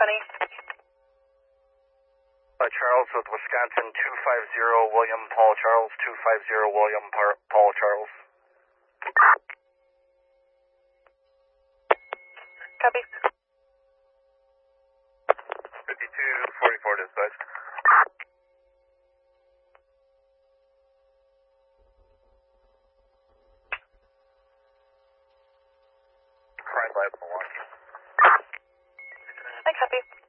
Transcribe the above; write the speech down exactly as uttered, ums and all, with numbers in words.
twenty. Uh, Charles with Wisconsin, two five zero William Paul Charles, two five zero William Par Paul Charles. Copy. fifty-two forty-four dispatch. Crime lab Milwaukee. I copy.